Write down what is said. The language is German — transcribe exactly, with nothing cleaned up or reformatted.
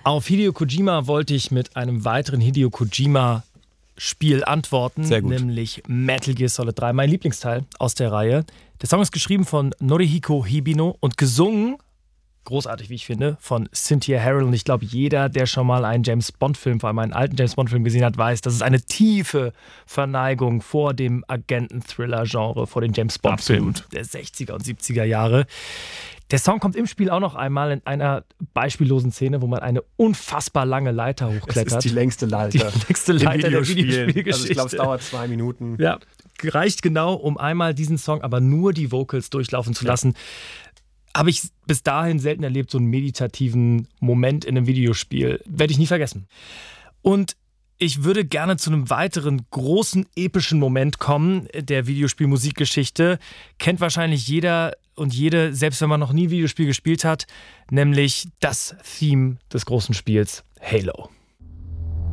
Auf Hideo Kojima wollte ich mit einem weiteren Hideo Kojima-Spiel antworten, Sehr gut. nämlich Metal Gear Solid drei, mein Lieblingsteil aus der Reihe. Der Song ist geschrieben von Norihiko Hibino und gesungen, großartig wie ich finde, von Cynthia Harrell. Und ich glaube, jeder, der schon mal einen James-Bond-Film, vor allem einen alten James-Bond-Film gesehen hat, weiß, dass es eine tiefe Verneigung vor dem Agenten-Thriller-Genre, vor den James-Bond-Filmen der sechziger und siebziger Jahre. Der Song kommt im Spiel auch noch einmal in einer beispiellosen Szene, wo man eine unfassbar lange Leiter hochklettert. Das ist die längste Leiter. Die längste Leiter der Videospiel. Videospielgeschichte. Also ich glaube, es dauert zwei Minuten. Ja, reicht genau, um einmal diesen Song, aber nur die Vocals durchlaufen zu lassen. Habe ich bis dahin selten erlebt, so einen meditativen Moment in einem Videospiel. Werde ich nie vergessen. Und ich würde gerne zu einem weiteren großen, epischen Moment kommen der Videospielmusikgeschichte. Kennt wahrscheinlich jeder und jede, selbst wenn man noch nie Videospiel gespielt hat, nämlich das Theme des großen Spiels Halo.